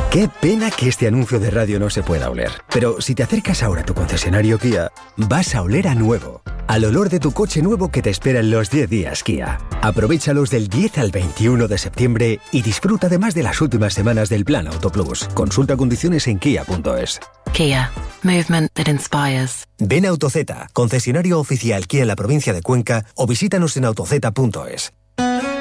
Qué pena que este anuncio de radio no se pueda oler. Pero si te acercas ahora a tu concesionario Kia, vas a oler a nuevo. Al olor de tu coche nuevo que te espera en los 10 días Kia. Aprovéchalos del 10 al 21 de septiembre y disfruta además de las últimas semanas del Plan Auto Plus. Consulta condiciones en kia.es. Kia. Movement that inspires. Ven a AutoZ, concesionario oficial Kia en la provincia de Cuenca, o visítanos en autoz.es.